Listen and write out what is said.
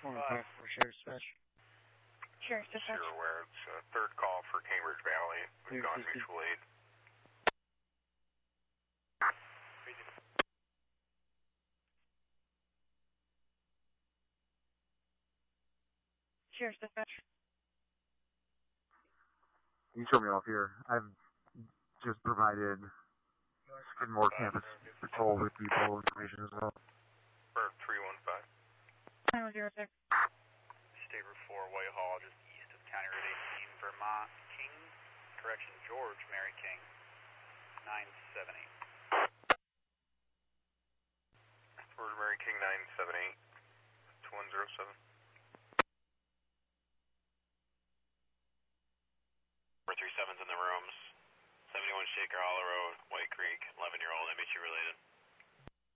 5 for Sheriff's Dispatch. Sheriff's Dispatch. You're aware, it's a third call for Cambridge Valley. We've gone mutual aid. Sheriff's Dispatch. You show me off here. I've just provided Skidmore Campus Patrol with people information as well. Bird 315. 906. State Route 4, Whitehall, just east of County Road 18, Vermont, King, correction, George Mary King, 978. George Mary King 978. 107. 437's in the rooms. 71 Shaker Hollow Road, White Creek, 11-year-old MHU related.